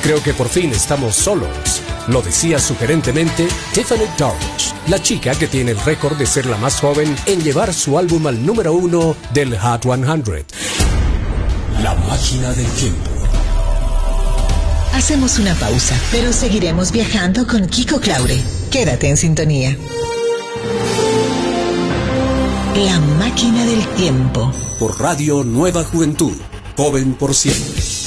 Creo que por fin estamos solos. Lo decía sugerentemente Tiffany Darch, la chica que tiene el récord de ser la más joven en llevar su álbum al número 1 del Hot 100. La máquina del tiempo. Hacemos una pausa, pero seguiremos viajando con Kiko Claure. Quédate en sintonía. La máquina del tiempo. Por Radio Nueva Juventud. Joven por siempre.